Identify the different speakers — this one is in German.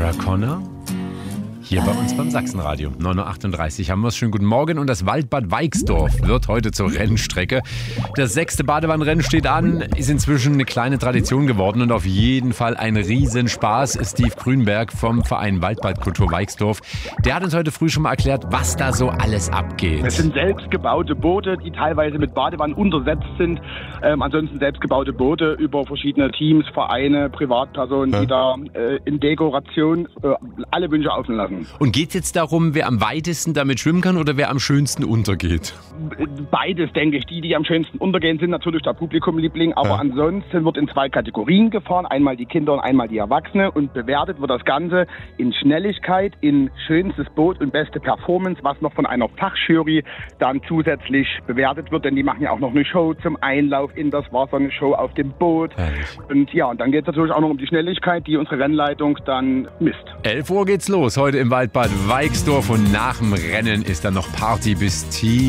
Speaker 1: Sarah Connor. Hier bei uns beim Sachsenradio. 9.38 Uhr haben wir es. Schönen guten Morgen. Und das Waldbad Weixdorf wird heute zur Rennstrecke. Das 6. Badewannenrennen steht an, ist inzwischen eine kleine Tradition geworden und auf jeden Fall ein Riesenspaß. Steve Grünberg vom Verein Waldbadkultur Weixdorf, der hat uns heute früh schon mal erklärt, was da so alles abgeht.
Speaker 2: Es sind selbstgebaute Boote, die teilweise mit Badewannen untersetzt sind. Ansonsten selbstgebaute Boote über verschiedene Teams, Vereine, Privatpersonen, die da in Dekoration alle Wünsche offen lassen.
Speaker 1: Und geht es jetzt darum, wer am weitesten damit schwimmen kann oder wer am schönsten untergeht?
Speaker 2: Beides, denke ich. Die am schönsten untergehen, sind natürlich der Publikumliebling. Aber ansonsten wird in 2 Kategorien gefahren. Einmal die Kinder und einmal die Erwachsene. Und bewertet wird das Ganze in Schnelligkeit, in schönstes Boot und beste Performance, was noch von einer Fachjury dann zusätzlich bewertet wird. Denn die machen ja auch noch eine Show zum Einlauf in das Wasser, eine Show auf dem Boot. Und ja, und dann geht es natürlich auch noch um die Schnelligkeit, die unsere Rennleitung dann misst.
Speaker 1: 11 Uhr geht's los heute im Waldbad Weixdorf und nach dem Rennen ist dann noch Party bis tief